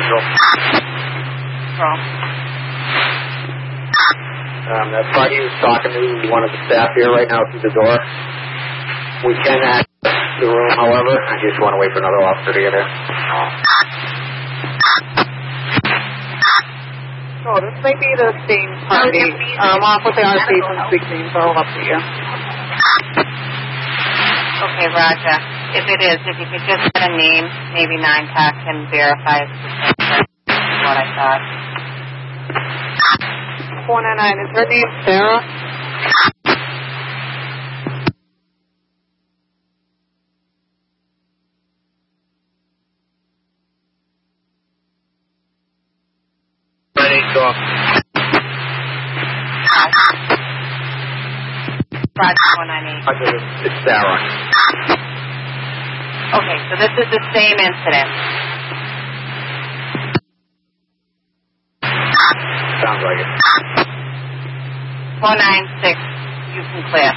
Central. That party who's talking to one of the staff here right now through the door. We can access the room, however. I just want to wait for another officer to get in. So this may be the same party. Off with the R-Station 16, so up to you. Okay, Roger. If it is, if you could just get a name, maybe 9TAC can verify it's the same person. That's what I thought. 499, is her name Sarah? Ready, go up. Roger, 498. It's Sarah. Okay, so this is the same incident. Sounds like it. 496, you can clear.